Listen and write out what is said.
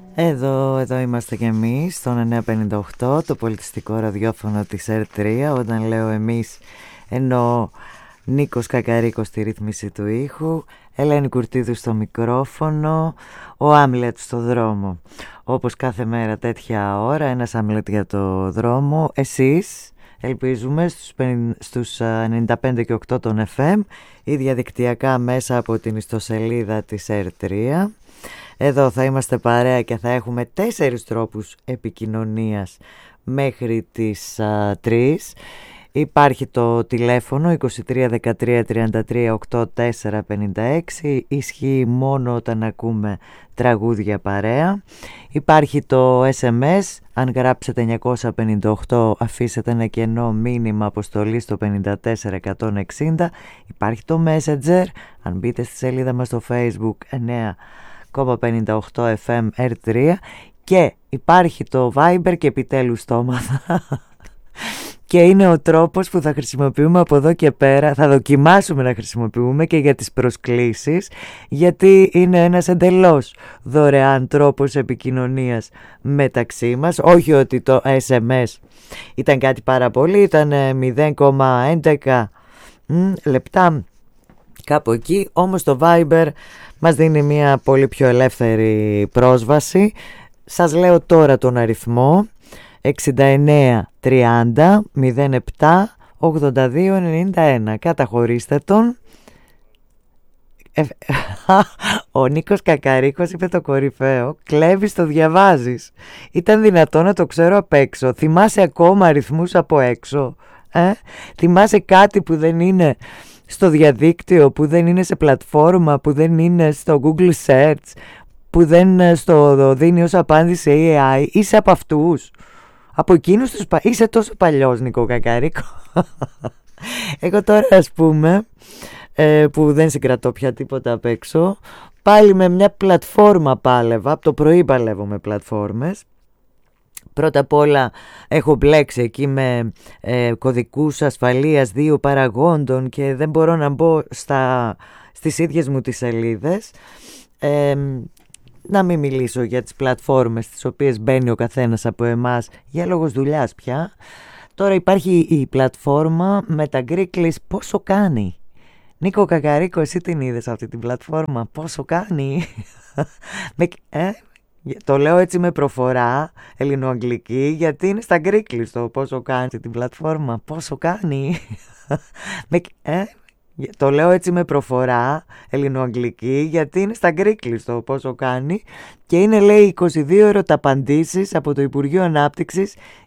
Εδώ είμαστε κι εμείς στον 958, το πολιτιστικό ραδιόφωνο της ΕΡΤ3. Όταν λέω εμείς, εννοώ Νίκος Κακαρίκος στη ρύθμιση του ήχου, Ελένη Κουρτίδου στο μικρόφωνο, ο Άμλετ στο δρόμο. Όπως κάθε μέρα τέτοια ώρα, ένας Άμλετ για το δρόμο. Εσείς, ελπίζουμε, στους 95 και 8 των FM ή διαδικτυακά μέσα από την ιστοσελίδα της ΕΡΤ3. Εδώ θα είμαστε παρέα και θα έχουμε 4 τρόπους επικοινωνίας μέχρι τις 3. Υπάρχει το τηλέφωνο 23 13 33 84 56. Ισχύει μόνο όταν ακούμε τραγούδια παρέα. Υπάρχει το SMS. Αν γράψετε 958, αφήσετε ένα κενό μήνυμα αποστολή στο 54 160. Υπάρχει το Messenger. Αν μπείτε στη σελίδα μας στο Facebook 9,58 FM R3, και υπάρχει το Viber, και επιτέλους το έμαθα και είναι ο τρόπος που θα χρησιμοποιούμε από εδώ και πέρα, θα δοκιμάσουμε να χρησιμοποιούμε και για τις προσκλήσεις, γιατί είναι ένας εντελώς δωρεάν τρόπος επικοινωνίας μεταξύ μας. Όχι ότι το SMS ήταν κάτι πάρα πολύ, ήταν 0,11 λεπτά, κάπου εκεί. Όμως το Viber μας δίνει μια πολύ πιο ελεύθερη πρόσβαση. Σας λέω τώρα τον αριθμό: 69 30 07 82 91. Καταχωρήστε τον. Ο Νίκος Κακαρίκος είπε το κορυφαίο: κλέβεις, το διαβάζεις. Ήταν δυνατό να το ξέρω απ' έξω? Θυμάσαι ακόμα αριθμούς από έξω? Θυμάσαι κάτι που δεν είναι στο διαδίκτυο, που δεν είναι σε πλατφόρμα, που δεν είναι στο Google Search, που δεν στο δίνει ως απάντηση AI? Είσαι από αυτούς? Από εκείνους τους είσαι τόσο παλιός, Νίκο Κακαρίκο? Εγώ τώρα, ας πούμε, που δεν συγκρατώ πια τίποτα απ' έξω, πάλι με μια πλατφόρμα πάλευα. Από το πρωί παλεύω με πλατφόρμες. Πρώτα απ' όλα έχω μπλέξει εκεί με κωδικούς ασφαλείας 2 παραγόντων και δεν μπορώ να μπω στις ίδιες μου τις σελίδες. Να μην μιλήσω για τις πλατφόρμες τις οποίες μπαίνει ο καθένας από εμάς για λόγους δουλειάς πια. Τώρα υπάρχει η πλατφόρμα με τα Greek. Πόσο κάνει? Νίκο Κακαρίκο, εσύ την είδες αυτή την πλατφόρμα? Πόσο κάνει? Το λέω έτσι με προφορά ελληνοαγγλική, γιατί είναι στα Greek το πόσο κάνει την πλατφόρμα. Πόσο κάνει? Το λέω έτσι με προφορά ελληνοαγγλική, γιατί είναι στα Greek το πόσο κάνει, και είναι, λέει, 22 ερωταπαντήσεις από το Υπουργείο Ανάπτυξης